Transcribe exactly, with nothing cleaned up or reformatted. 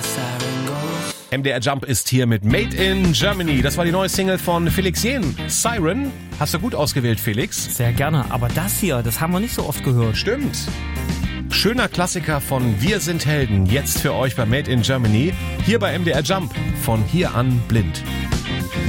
M D R Jump ist hier mit Made in Germany. Das war die neue Single von Felix Jähn. Siren. Hast du gut ausgewählt, Felix? Sehr gerne. Aber das hier, das haben wir nicht so oft gehört. Stimmt. Schöner Klassiker von Wir sind Helden. Jetzt für euch bei Made in Germany. Hier bei M D R Jump. Von hier an blind.